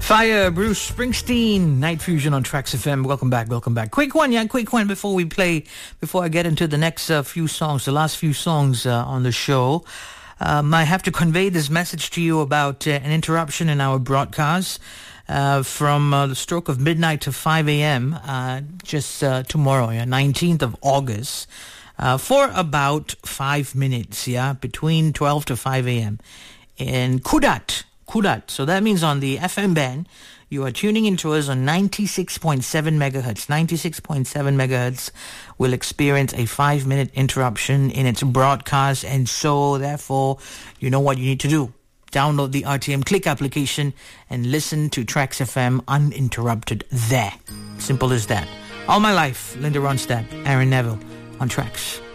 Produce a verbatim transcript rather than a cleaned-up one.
Fire, Bruce Springsteen, Night Fusion on Tracks F M. Welcome back, welcome back. Quick one, yeah, quick one before we play, before I get into the next uh, few songs, the last few songs uh, on the show. Um, I have to convey this message to you about uh, an interruption in our broadcast uh, from uh, the stroke of midnight to five a.m. Uh, just uh, tomorrow, yeah, nineteenth of August, uh, for about five minutes, yeah, between twelve to five a.m. in Kudat. Kudat. So that means on the F M band, you are tuning into us on ninety-six point seven megahertz. ninety-six point seven megahertz will experience a five-minute interruption in its broadcast, and so therefore, you know what you need to do. Download the R T M Click application and listen to Tracks F M uninterrupted there. Simple as that. All my life, Linda Ronstadt, Aaron Neville on Tracks.